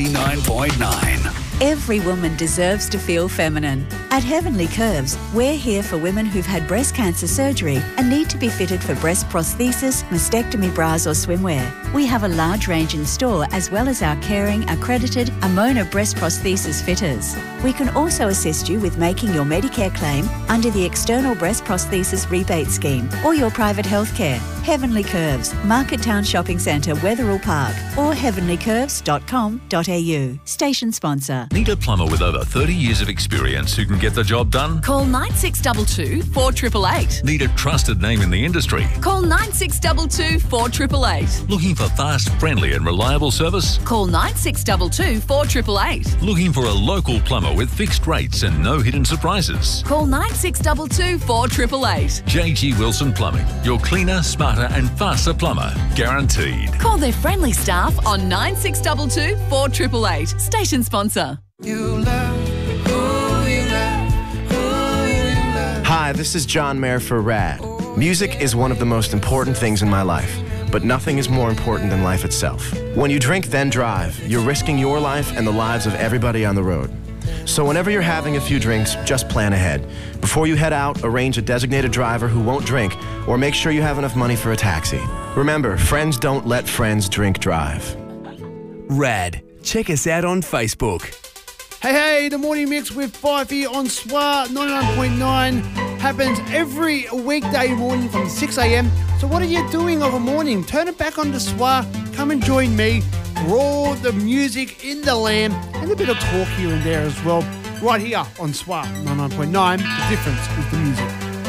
99.9. Every woman deserves to feel feminine. At Heavenly Curves, we're here for women who've had breast cancer surgery and need to be fitted for breast prosthesis, mastectomy bras or swimwear. We have a large range in store as well as our caring, accredited Amona breast prosthesis fitters. We can also assist you with making your Medicare claim under the External Breast Prosthesis Rebate Scheme or your private healthcare. Heavenly Curves, Market Town Shopping Centre, Wetherill Park or heavenlycurves.com.au. Station sponsor. Need a plumber with over 30 years of experience who can get the job done? Call 9622 4888. Need a trusted name in the industry? Call 9622 4888. Looking for fast, friendly and reliable service? Call 9622 4888. Looking for a local plumber with fixed rates and no hidden surprises? Call 9622 4888. JG Wilson Plumbing, your cleaner, smarter and faster plumber. Guaranteed. Call their friendly staff on 9622 4888. Station sponsor. Hi, this is John Mayer for RAD. Music is one of the most important things in my life, but nothing is more important than life itself. When you drink then drive, you're risking your life and the lives of everybody on the road. So whenever you're having a few drinks, just plan ahead. Before you head out, arrange a designated driver who won't drink, or make sure you have enough money for a taxi. Remember, friends don't let friends drink drive. RAD. Check us out on Facebook. Hey, the morning mix with Fifey on SWR 99.9 happens every weekday morning from 6 a.m. So what are you doing of a morning? Turn it back on to SWR. Come and join me for all the music in the land and a bit of talk here and there as well. Right here on SWR 99.9. The difference is the music.